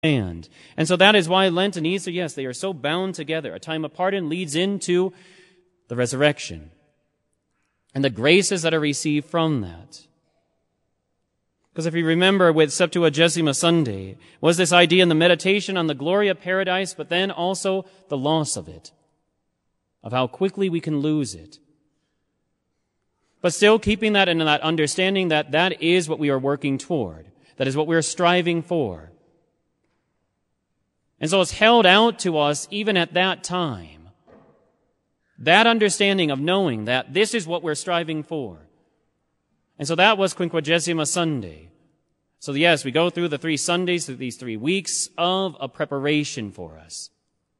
And so that is why Lent and Easter, yes, they are so bound together. A time of pardon leads into the resurrection and the graces that are received from that. Because if you remember with Septuagesima Sunday, was this idea in the meditation on the glory of paradise, but then also the loss of it, of how quickly we can lose it. But still keeping that in that understanding that that is what we are working toward. That is what we are striving for. And so it's held out to us even at that time. That understanding of knowing that this is what we're striving for. And so that was Quinquagesima Sunday. So yes, we go through the 3 Sundays, through these 3 weeks of a preparation for us.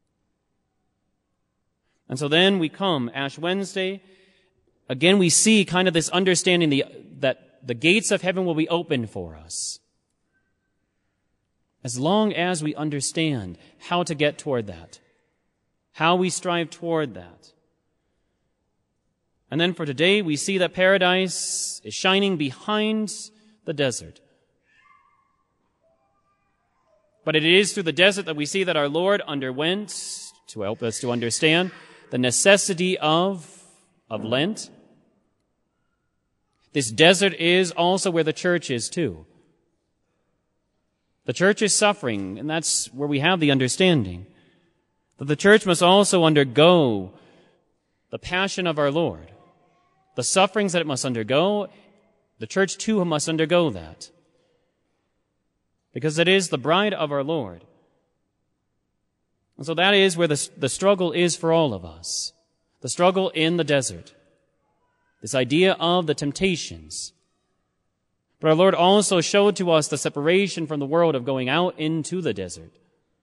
And so then we come Ash Wednesday. Again, we see kind of this understanding that the gates of heaven will be open for us. As long as we understand how to get toward that, how we strive toward that. And then for today, we see that paradise is shining behind the desert. But it is through the desert that we see that our Lord underwent, to help us to understand, the necessity of Lent. This desert is also where the church is too. The church is suffering, and that's where we have the understanding that the church must also undergo the passion of our Lord. The sufferings that it must undergo, the church too must undergo that. Because it is the bride of our Lord. And so that is where the struggle is for all of us. The struggle in the desert. This idea of the temptations. But our Lord also showed to us the separation from the world of going out into the desert.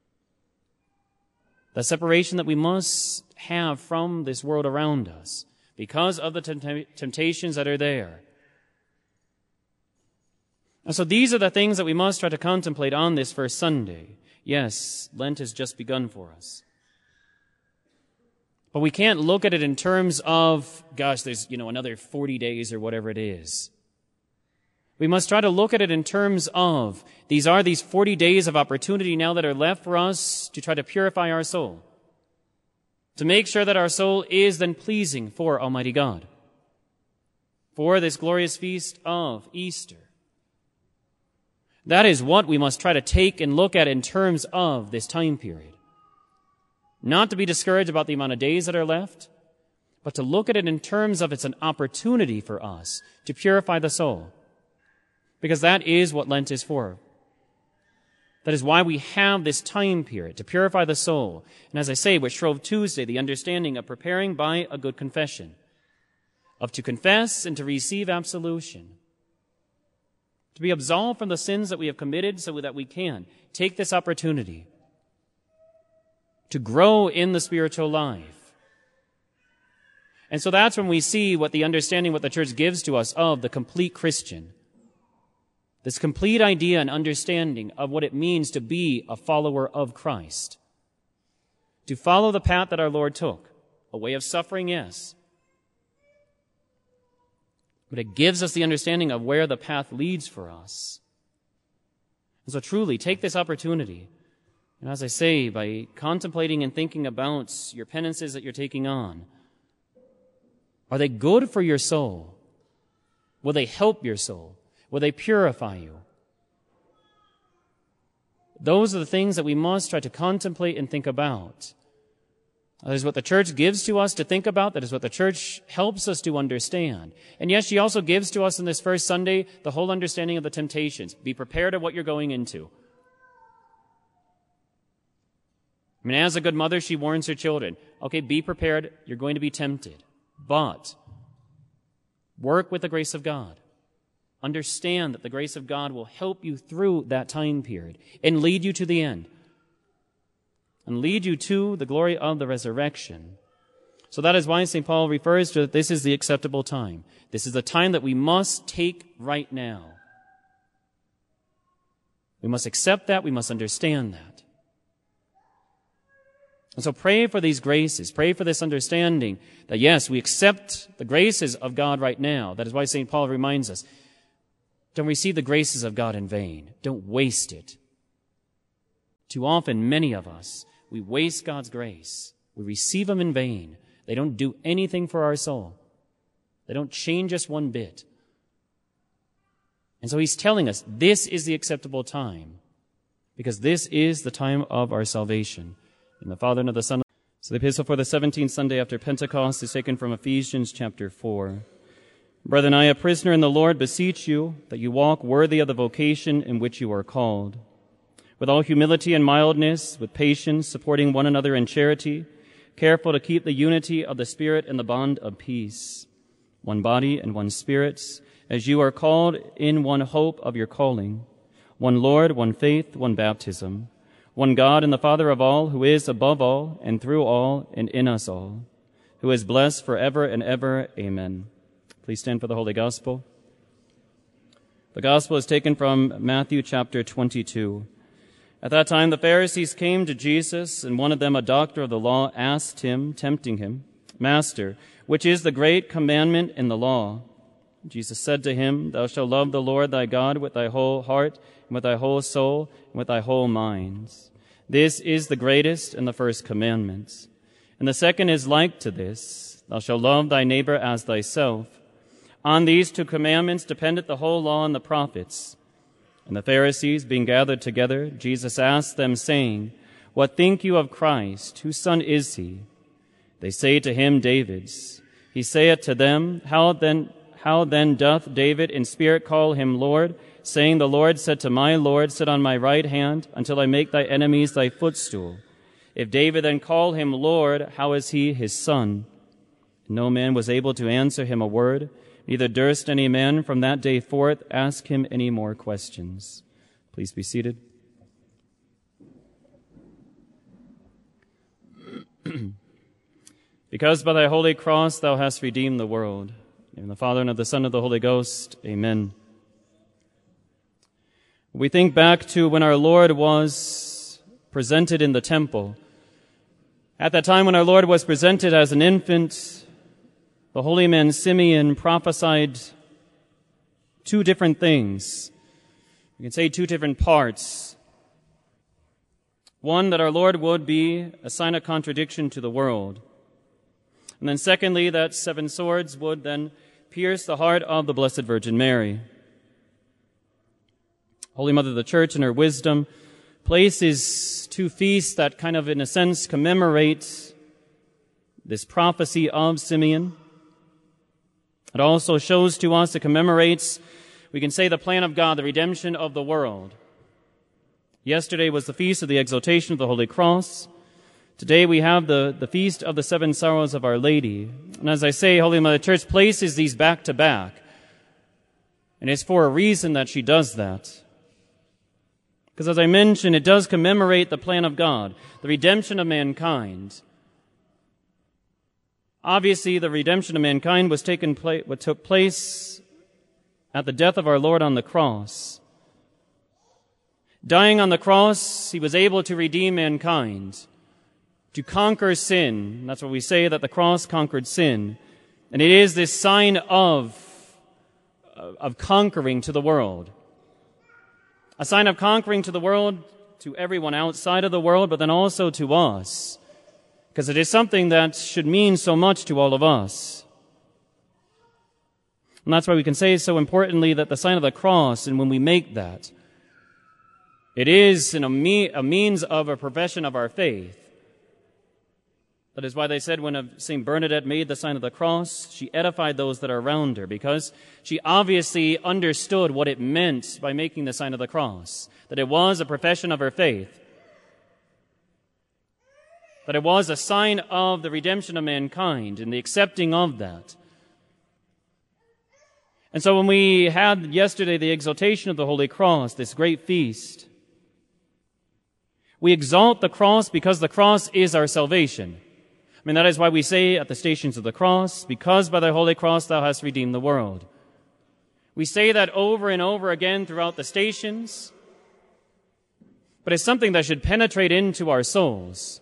The separation that we must have from this world around us because of the temptations that are there. And so these are the things that we must try to contemplate on this first Sunday. Yes, Lent has just begun for us. But we can't look at it in terms of, gosh, there's, another 40 days or whatever it is. We must try to look at it in terms of, these 40 days of opportunity now that are left for us to try to purify our soul. To make sure that our soul is then pleasing for Almighty God. For this glorious feast of Easter. That is what we must try to take and look at in terms of this time period. Not to be discouraged about the amount of days that are left, but to look at it in terms of it's an opportunity for us to purify the soul. Because that is what Lent is for. That is why we have this time period, to purify the soul. And as I say, with Shrove Tuesday, the understanding of preparing by a good confession, of to confess and to receive absolution, to be absolved from the sins that we have committed so that we can take this opportunity to grow in the spiritual life. And so that's when we see what the church gives to us of the complete Christian. This complete idea and understanding of what it means to be a follower of Christ. To follow the path that our Lord took. A way of suffering, yes. But it gives us the understanding of where the path leads for us. And so truly, take this opportunity. And as I say, by contemplating and thinking about your penances that you're taking on, are they good for your soul? Will they help your soul? Will they purify you? Those are the things that we must try to contemplate and think about. That is what the church gives to us to think about. That is what the church helps us to understand. And yes, she also gives to us in this first Sunday the whole understanding of the temptations. Be prepared of what you're going into. I mean, as a good mother, she warns her children, okay, be prepared. You're going to be tempted. But work with the grace of God. Understand that the grace of God will help you through that time period and lead you to the end and lead you to the glory of the resurrection. So that is why St. Paul refers to it, this is the acceptable time. This is the time that we must take right now. We must accept that. We must understand that. And so pray for these graces. Pray for this understanding that, yes, we accept the graces of God right now. That is why St. Paul reminds us, don't receive the graces of God in vain. Don't waste it. Too often, many of us, we waste God's grace. We receive them in vain. They don't do anything for our soul. They don't change us one bit. And so he's telling us this is the acceptable time, because this is the time of our salvation. In the Father and of the Son. So the epistle for the 17th Sunday after Pentecost is taken from Ephesians chapter 4. Brethren, I, a prisoner in the Lord, beseech you that you walk worthy of the vocation in which you are called, with all humility and mildness, with patience, supporting one another in charity, careful to keep the unity of the Spirit in the bond of peace. One body and one Spirit, as you are called in one hope of your calling, one Lord, one faith, one baptism, one God and the Father of all, who is above all and through all and in us all, who is blessed forever and ever. Amen. Please stand for the Holy Gospel. The Gospel is taken from Matthew chapter 22. At that time the Pharisees came to Jesus, and one of them, a doctor of the law, asked him, tempting him, Master, which is the great commandment in the law? Jesus said to him, Thou shalt love the Lord thy God with thy whole heart, and with thy whole soul, and with thy whole mind. This is the greatest and the first commandment. And the second is like to this, Thou shalt love thy neighbor as thyself. On these two commandments dependeth the whole law and the prophets. And the Pharisees, being gathered together, Jesus asked them, saying, What think you of Christ? Whose son is he? They say to him, David's. He saith to them, How then doth David in spirit call him Lord, saying, The Lord said to my Lord, Sit on my right hand, until I make thy enemies thy footstool. If David then call him Lord, how is he his son? No man was able to answer him a word, neither durst any man from that day forth ask him any more questions. Please be seated. Because by thy holy cross thou hast redeemed the world. In the Father and of the Son and of the Holy Ghost. Amen. We think back to when our Lord was presented in the temple. At that time when our Lord was presented as an infant, the holy man Simeon prophesied two different things. You can say two different parts. One, that our Lord would be a sign of contradiction to the world. And then secondly, that seven swords would then pierce the heart of the Blessed Virgin Mary. Holy Mother of the Church, in her wisdom, places two feasts that kind of, in a sense, commemorate this prophecy of Simeon. It also shows to us, it commemorates, we can say, the plan of God, the redemption of the world. Yesterday was the feast of the exaltation of the Holy Cross. Today we have the feast of the seven sorrows of Our Lady. And as I say, Holy Mother Church places these back to back. And it's for a reason that she does that. Because as I mentioned, it does commemorate the plan of God, the redemption of mankind. Obviously, the redemption of mankind what took place at the death of our Lord on the cross. Dying on the cross, he was able to redeem mankind, to conquer sin. That's what we say, that the cross conquered sin. And it is this sign of conquering to the world. A sign of conquering to the world, to everyone outside of the world, but then also to us. Because it is something that should mean so much to all of us. And that's why we can say so importantly that the sign of the cross, and when we make that, it is a means of a profession of our faith. That is why they said when St. Bernadette made the sign of the cross, she edified those that are around her, because she obviously understood what it meant by making the sign of the cross, that it was a profession of her faith, that it was a sign of the redemption of mankind and the accepting of that. And so when we had yesterday the exaltation of the Holy Cross, this great feast, we exalt the cross because the cross is our salvation. I mean, that is why we say at the Stations of the Cross, because by thy holy cross thou hast redeemed the world. We say that over and over again throughout the stations, but it's something that should penetrate into our souls.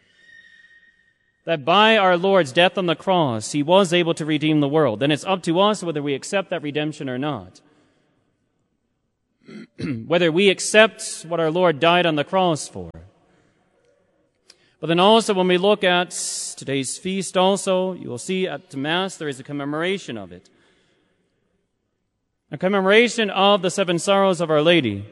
That by our Lord's death on the cross, he was able to redeem the world. Then it's up to us whether we accept that redemption or not. whether we accept what our Lord died on the cross for. But then also when we look at today's feast also, you will see at Mass there is a commemoration of it. A commemoration of the seven sorrows of Our Lady.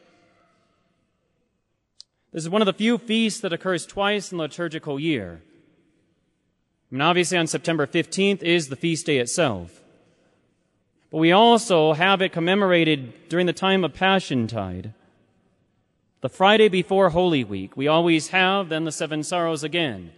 This is one of the few feasts that occurs twice in the liturgical year. I mean, obviously on September 15th is the feast day itself. But we also have it commemorated during the time of Passiontide. The Friday before Holy Week, we always have then the seven sorrows again.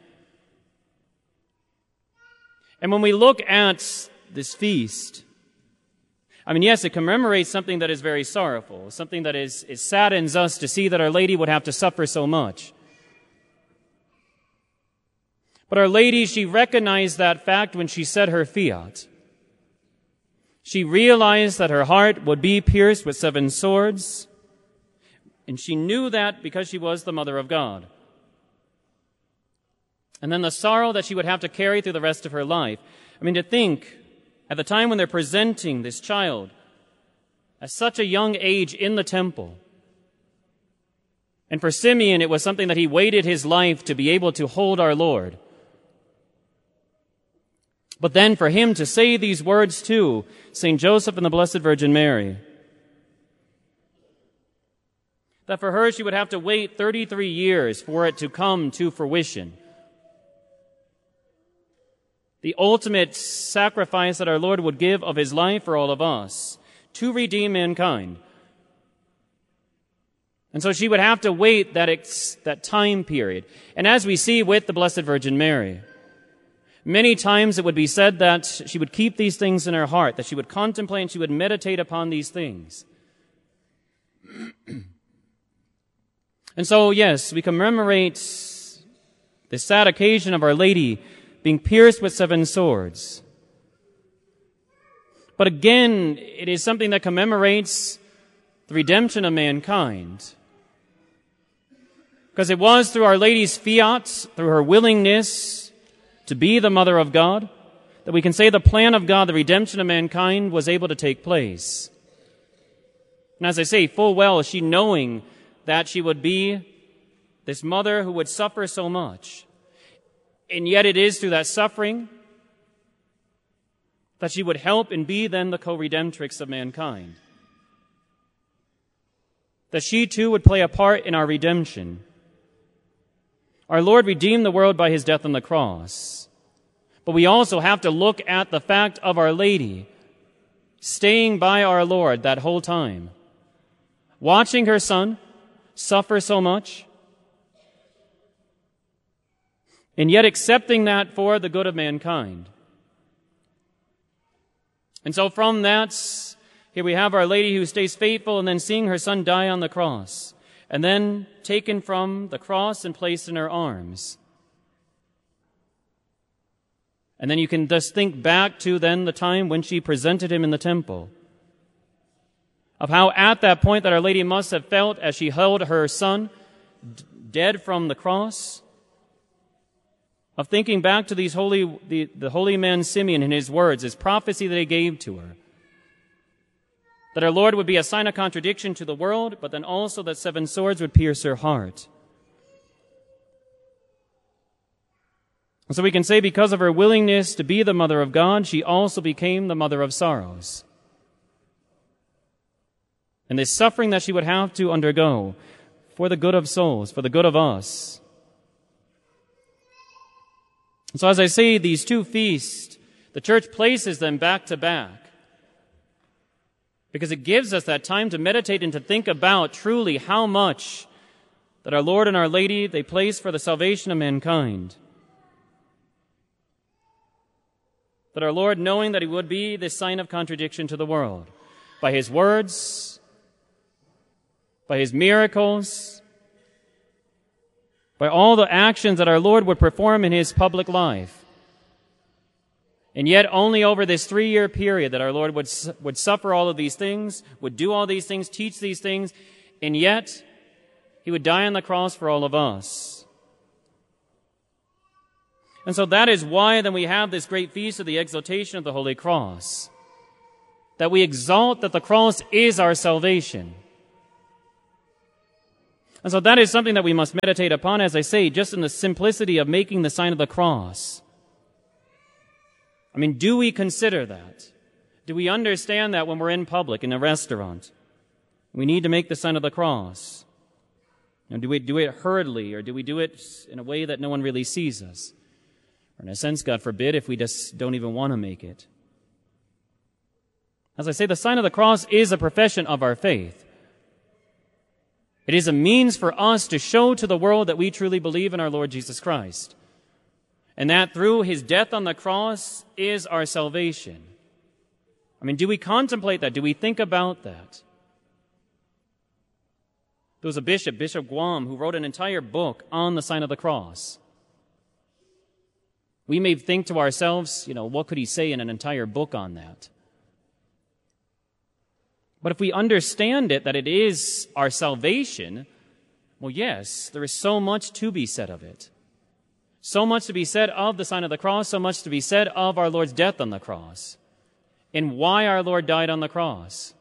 And when we look at this feast, I mean, yes, it commemorates something that is very sorrowful, something that it saddens us to see that Our Lady would have to suffer so much. But Our Lady, she recognized that fact when she said her fiat. She realized that her heart would be pierced with seven swords, and she knew that because she was the Mother of God. And then the sorrow that she would have to carry through the rest of her life. I mean, to think, at the time when they're presenting this child at such a young age in the temple, and for Simeon, it was something that he waited his life to be able to hold our Lord. But then for him to say these words to St. Joseph and the Blessed Virgin Mary, that for her she would have to wait 33 years for it to come to fruition. The ultimate sacrifice that our Lord would give of His life for all of us to redeem mankind. And so she would have to wait that time period. And as we see with the Blessed Virgin Mary, many times it would be said that she would keep these things in her heart, that she would contemplate and she would meditate upon these things. And so, yes, we commemorate the sad occasion of Our Lady being pierced with seven swords. But again, it is something that commemorates the redemption of mankind. Because it was through Our Lady's fiat, through her willingness to be the Mother of God, that we can say the plan of God, the redemption of mankind, was able to take place. And as I say, full well, she knowing that she would be this mother who would suffer so much. And yet it is through that suffering that she would help and be then the co-redemptrix of mankind. That she too would play a part in our redemption. Our Lord redeemed the world by His death on the cross. But we also have to look at the fact of Our Lady staying by our Lord that whole time, watching her Son suffer so much, and yet accepting that for the good of mankind. And so from that, here we have Our Lady who stays faithful and then seeing her Son die on the cross, and then taken from the cross and placed in her arms. And then you can just think back to then the time when she presented Him in the temple, of how at that point that Our Lady must have felt as she held her Son dead from the cross, of thinking back to the holy man Simeon and his words, his prophecy that he gave to her, that our Lord would be a sign of contradiction to the world, but then also that seven swords would pierce her heart. And so we can say because of her willingness to be the Mother of God, she also became the Mother of Sorrows. And this suffering that she would have to undergo for the good of souls, for the good of us. So as I say, these two feasts, the Church places them back to back because it gives us that time to meditate and to think about truly how much that our Lord and Our Lady, they place for the salvation of mankind. That our Lord, knowing that He would be this sign of contradiction to the world, by His words, by His miracles, by all the actions that our Lord would perform in His public life. And yet only over this 3-year period that our Lord would suffer all of these things, would do all these things, teach these things, and yet He would die on the cross for all of us. And so that is why then we have this great feast of the exaltation of the Holy Cross. That we exalt that the cross is our salvation. And so that is something that we must meditate upon, as I say, just in the simplicity of making the sign of the cross. I mean, do we consider that? Do we understand that when we're in public, in a restaurant? We need to make the sign of the cross. And do we do it hurriedly, or do we do it in a way that no one really sees us? Or in a sense, God forbid, if we just don't even want to make it. As I say, the sign of the cross is a profession of our faith. It is a means for us to show to the world that we truly believe in our Lord Jesus Christ, and that through His death on the cross is our salvation. I mean, do we contemplate that? Do we think about that? There was a bishop, Bishop Guam, who wrote an entire book on the sign of the cross. We may think to ourselves, what could he say in an entire book on that? But if we understand it, that it is our salvation, well, yes, there is so much to be said of it. So much to be said of the sign of the cross, so much to be said of our Lord's death on the cross, and why our Lord died on the cross.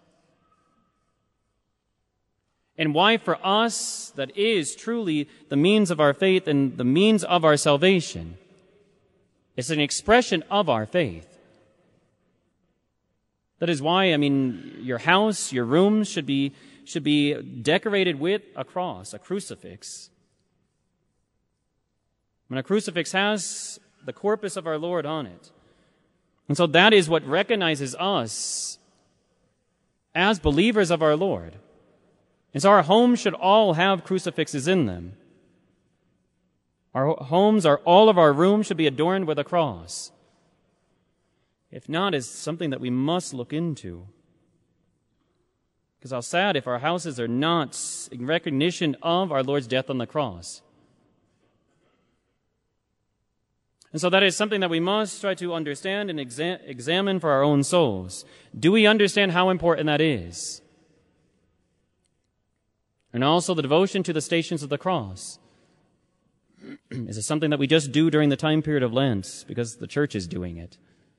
And why for us that is truly the means of our faith and the means of our salvation. It's an expression of our faith. That is why, your house, your rooms should be decorated with a cross, a crucifix. When a crucifix has the corpus of our Lord on it. And so that is what recognizes us as believers of our Lord. And so our homes should all have crucifixes in them. Our homes, all of our rooms should be adorned with a cross. If not, it's something that we must look into. Because how sad if our houses are not in recognition of our Lord's death on the cross. And so that is something that we must try to understand and examine for our own souls. Do we understand how important that is? And also the devotion to the Stations of the Cross. Is it something that we just do during the time period of Lent because the church is doing it?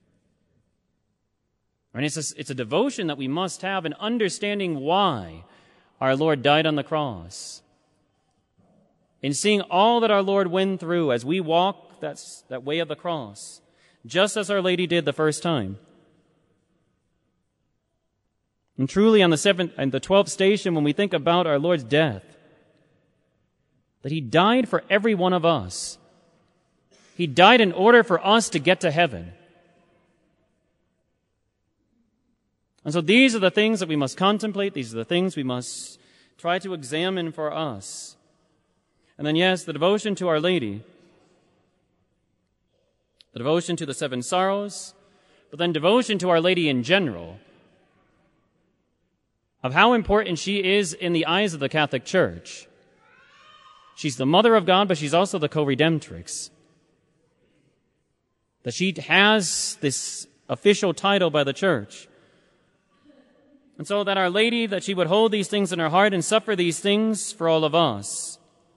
And it's a devotion that we must have in understanding why our Lord died on the cross. In seeing all that our Lord went through as we walk that way of the cross, just as Our Lady did the first time. And truly on the 7th and the 12th station, when we think about our Lord's death, that He died for every one of us. He died in order for us to get to heaven. And so these are the things that we must contemplate. These are the things we must try to examine for us. And then, yes, the devotion to Our Lady, the devotion to the 7 sorrows, but then devotion to Our Lady in general, of how important she is in the eyes of the Catholic Church. She's the Mother of God, but she's also the co-redemptrix. That she has this official title by the Church. And so that Our Lady, that she would hold these things in her heart and suffer these things for all of us.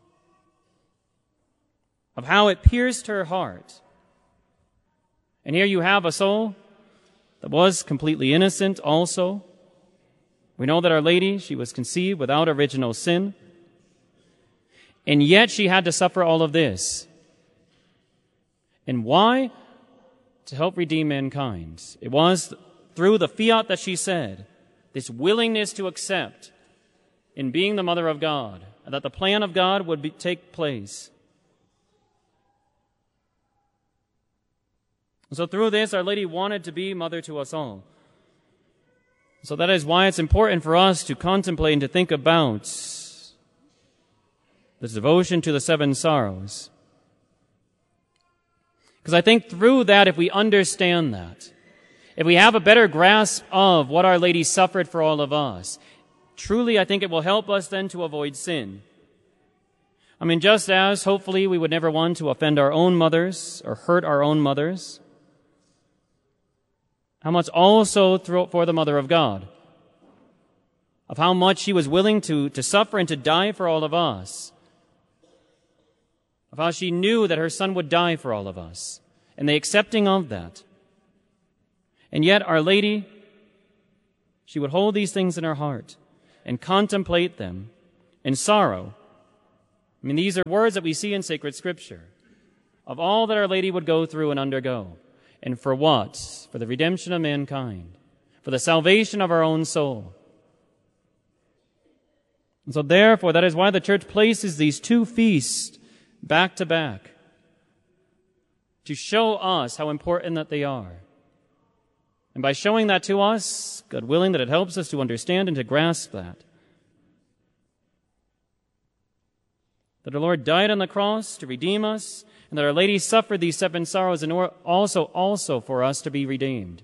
Of how it pierced her heart. And here you have a soul that was completely innocent also. We know that Our Lady, she was conceived without original sin. And yet she had to suffer all of this. And why? To help redeem mankind. It was through the fiat that she said, this willingness to accept in being the Mother of God, and that the plan of God would take place. And so through this, Our Lady wanted to be Mother to us all. So that is why it's important for us to contemplate and to think about this devotion to the 7 sorrows. Because I think through that, if we understand that, if we have a better grasp of what Our Lady suffered for all of us, truly I think it will help us then to avoid sin. Just as hopefully we would never want to offend our own mothers or hurt our own mothers, how much also for the Mother of God, of how much she was willing to suffer and to die for all of us, of how she knew that her Son would die for all of us, and the accepting of that. And yet Our Lady, she would hold these things in her heart and contemplate them in sorrow I mean, these are words that we see in sacred Scripture of all that Our Lady would go through and undergo. And for what? For the redemption of mankind, for the salvation of our own soul. And so therefore, that is why the Church places these two feasts back to back, to show us how important that they are. And by showing that to us, God willing that it helps us to understand and to grasp that our Lord died on the cross to redeem us, and that Our Lady suffered these 7 sorrows in order also for us to be redeemed.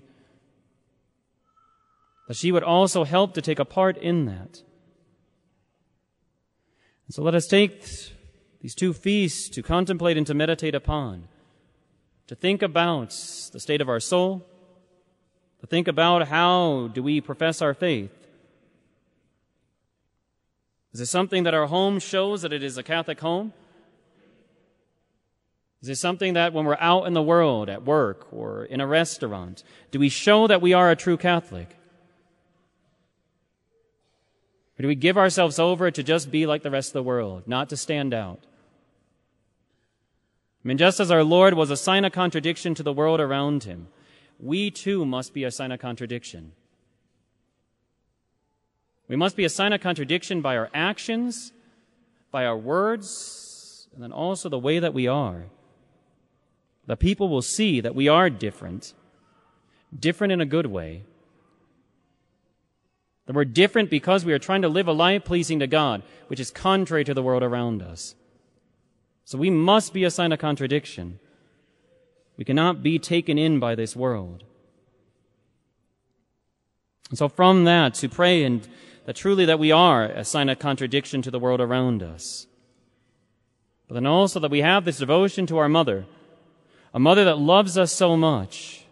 That she would also help to take a part in that. And so let us take these two feasts to contemplate and to meditate upon, to think about the state of our soul, to think about how do we profess our faith. Is it something that our home shows that it is a Catholic home? Is it something that when we're out in the world, at work or in a restaurant, do we show that we are a true Catholic? Or do we give ourselves over to just be like the rest of the world, not to stand out? I mean, just as our Lord was a sign of contradiction to the world around him, we too must be a sign of contradiction. We must be a sign of contradiction by our actions, by our words, and then also the way that we are. The people will see that we are different in a good way. That we're different because we are trying to live a life pleasing to God, which is contrary to the world around us. So we must be a sign of contradiction. We cannot be taken in by this world. And so from that, to pray and that truly that we are a sign of contradiction to the world around us. But then also that we have this devotion to our mother, a mother that loves us so much,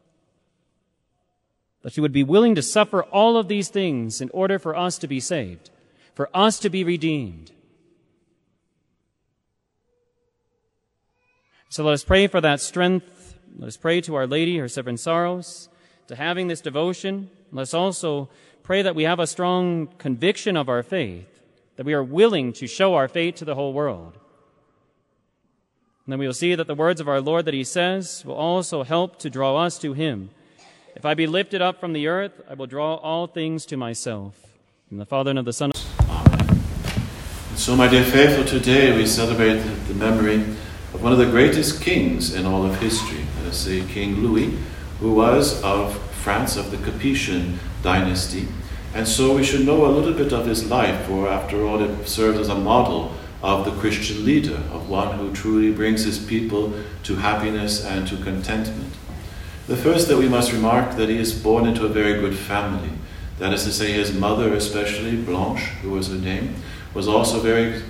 that she would be willing to suffer all of these things in order for us to be saved, for us to be redeemed. So let us pray for that strength. Let us pray to Our Lady, her 7 sorrows, to having this devotion. Let us also pray that we have a strong conviction of our faith, that we are willing to show our faith to the whole world. And then we will see that the words of our Lord that he says will also help to draw us to him. If I be lifted up from the earth, I will draw all things to myself. In the Father and of the Son. Amen. And so, my dear faithful, today we celebrate the memory of one of the greatest kings in all of history. Let us say King Louis, who was of France, of the Capetian dynasty. And so we should know a little bit of his life, for after all it serves as a model of the Christian leader, of one who truly brings his people to happiness and to contentment. The first that we must remark that he is born into a very good family. That is to say, his mother, especially Blanche, who was her name, was also very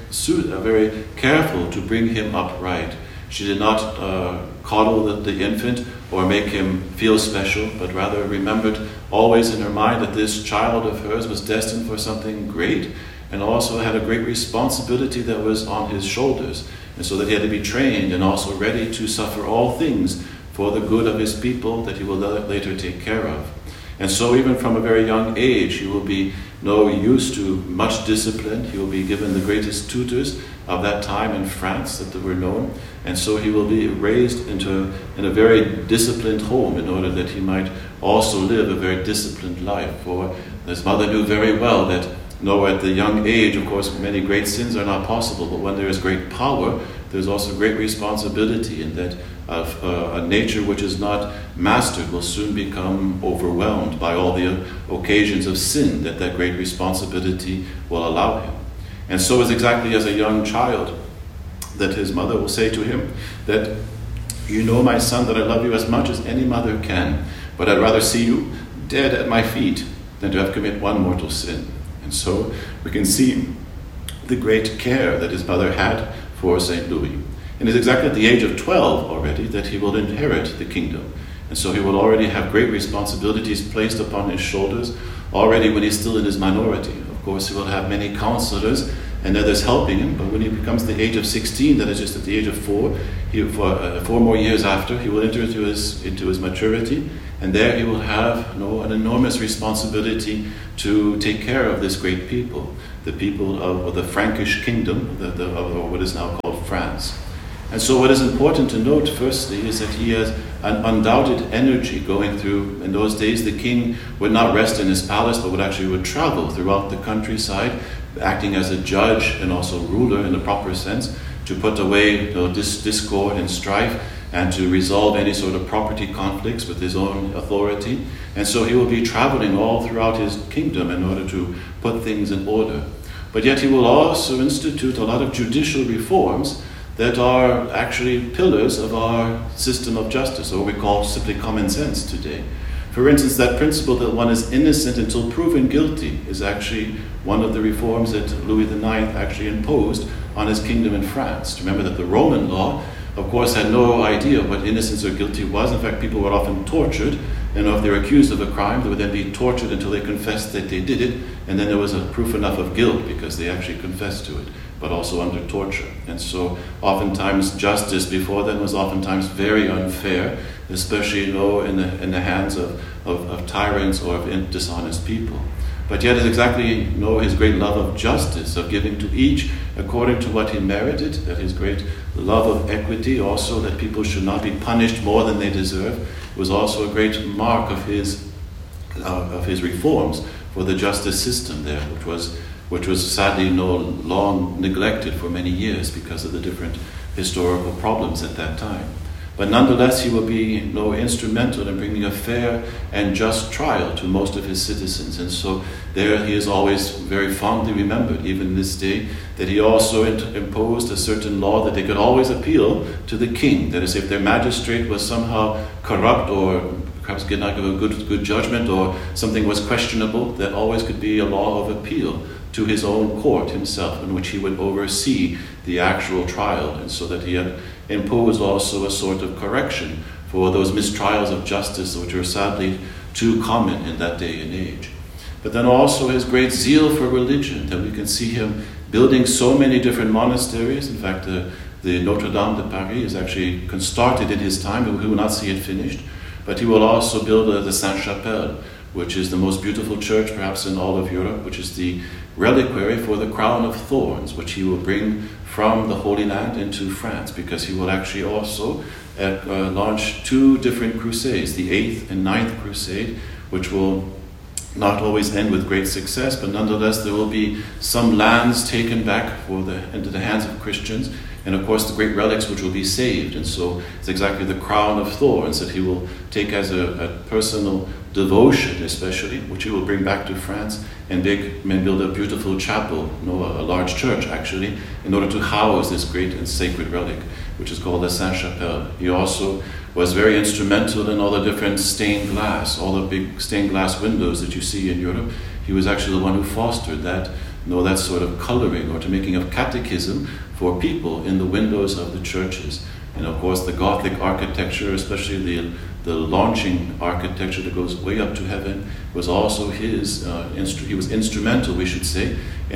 careful to bring him up right. She did not coddle the infant or make him feel special, but rather remembered always in her mind that this child of hers was destined for something great, and also had a great responsibility that was on his shoulders, and so that he had to be trained and also ready to suffer all things for the good of his people that he will later take care of. And so even from a very young age, he will be used to much discipline. He will be given the greatest tutors of that time in France that were known. And so he will be raised in a very disciplined home in order that he might also live a very disciplined life. For his mother knew very well that at the young age, of course, many great sins are not possible, but when there is great power, there's also great responsibility, in that of a nature which is not mastered will soon become overwhelmed by all the occasions of sin that great responsibility will allow him. And so it's exactly as a young child that his mother will say to him that, "You know, my son, that I love you as much as any mother can, but I'd rather see you dead at my feet than to have committed one mortal sin." And so we can see the great care that his mother had for St. Louis. And it's exactly at the age of 12 already that he will inherit the kingdom. And so he will already have great responsibilities placed upon his shoulders, already when he's still in his minority. Of course, he will have many counselors and others helping him, but when he becomes the age of 16, that is just at the age of 4, for 4 more years after, he will enter into his maturity, And there he will have an enormous responsibility to take care of this great people, the people of the Frankish kingdom, of what is now called France. And so what is important to note, firstly, is that he has an undoubted energy going through. In those days, the king would not rest in his palace, but would travel throughout the countryside, acting as a judge and also ruler in the proper sense, to put away discord and strife, and to resolve any sort of property conflicts with his own authority. And so he will be traveling all throughout his kingdom in order to put things in order. But yet he will also institute a lot of judicial reforms that are actually pillars of our system of justice, or what we call simply common sense today. For instance, that principle that one is innocent until proven guilty is actually one of the reforms that Louis IX actually imposed on his kingdom in France. Remember that the Roman law, of course, had no idea what innocence or guilty was. In fact, people were often tortured, and if they were accused of a crime, they would then be tortured until they confessed that they did it, and then there was a proof enough of guilt because they actually confessed to it, but also under torture. And so oftentimes justice before then was oftentimes very unfair, especially in the hands of tyrants or of dishonest people. But yet it's exactly his great love of justice, of giving to each according to what he merited, that his great love of equity, also that people should not be punished more than they deserve, was also a great mark of his reforms for the justice system there, which was sadly long neglected for many years because of the different historical problems at that time. But nonetheless, he will be instrumental in bringing a fair and just trial to most of his citizens. And so there he is always very fondly remembered, even in this day, that he also imposed a certain law that they could always appeal to the king. That is, if their magistrate was somehow corrupt or perhaps did not give a good judgment, or something was questionable, that always could be a law of appeal to his own court himself, in which he would oversee the actual trial, and so that he had imposed also a sort of correction for those mistrials of justice which are sadly too common in that day and age. But then also his great zeal for religion, that we can see him building so many different monasteries. In fact, the Notre Dame de Paris is actually started in his time, but we will not see it finished. But he will also build the Sainte-Chapelle, which is the most beautiful church perhaps in all of Europe, which is the reliquary for the crown of thorns, which he will bring from the Holy Land into France, because he will actually also launch two different crusades, the 8th and 9th crusade, which will not always end with great success, but nonetheless there will be some lands taken back into the hands of Christians, and of course the great relics which will be saved. And so it's exactly the crown of thorns that he will take as a personal devotion, especially, which he will bring back to France and build a beautiful chapel, a large church actually, in order to house this great and sacred relic, which is called the Sainte-Chapelle. He also was very instrumental in all the different stained glass, all the big stained glass windows that you see in Europe. He was actually the one who fostered that sort of coloring, or to making of catechism for people in the windows of the churches. And of course the Gothic architecture, especially the launching architecture that goes way up to heaven, was also his. He was instrumental, we should say,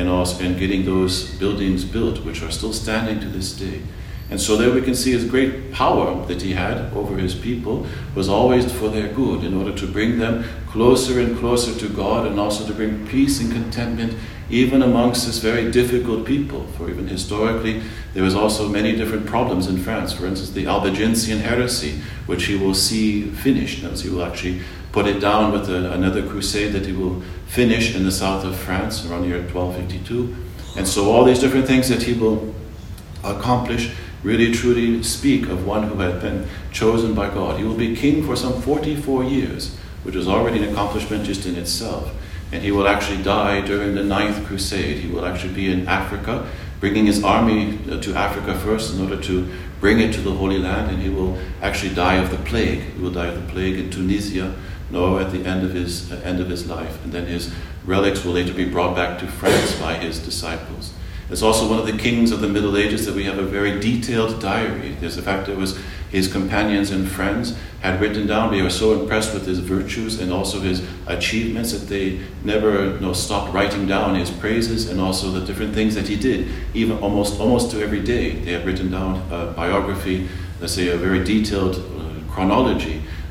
in getting those buildings built, which are still standing to this day. And so there we can see his great power that he had over his people was always for their good, in order to bring them closer and closer to God, and also to bring peace and contentment even amongst this very difficult people. For even historically, there was also many different problems in France. For instance, the Albigensian heresy, which he will see finished. As he will actually put it down with another crusade that he will finish in the south of France around the year 1252. And so all these different things that he will accomplish really truly speak of one who had been chosen by God. He will be king for some 44 years, which is already an accomplishment just in itself. And he will actually die during the 9th crusade. He will actually be in Africa, bringing his army to Africa first in order to bring it to the Holy Land, and he will actually die of the plague. He will die of the plague in Tunisia, at the end of his life. And then his relics will later be brought back to France by his disciples. It's also one of the kings of the Middle Ages that we have a very detailed diary. There's the fact that was his companions and friends had written down. They were so impressed with his virtues and also his achievements that they never stopped writing down his praises, and also the different things that he did, even almost to every day. They had written down a biography, let's say a very detailed chronology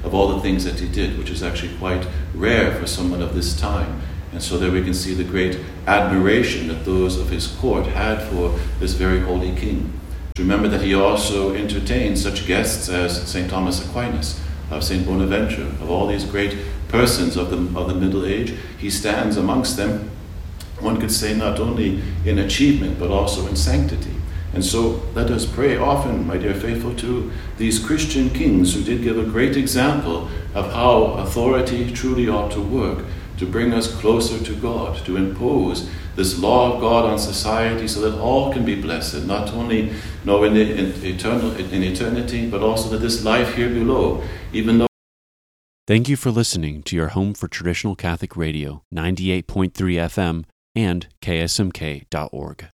of all the things that he did, which is actually quite rare for someone of this time. And so there we can see the great admiration that those of his court had for this very holy king. Remember that he also entertained such guests as St. Thomas Aquinas, of St. Bonaventure, of all these great persons of the Middle Age. He stands amongst them, one could say, not only in achievement, but also in sanctity. And so let us pray often, my dear faithful, to these Christian kings who did give a great example of how authority truly ought to work, to bring us closer to God, to impose this law of God on society so that all can be blessed, not only in eternity, but also that this life here below, even though. Thank you for listening to your home for traditional Catholic radio, 98.3 FM and ksmk.org.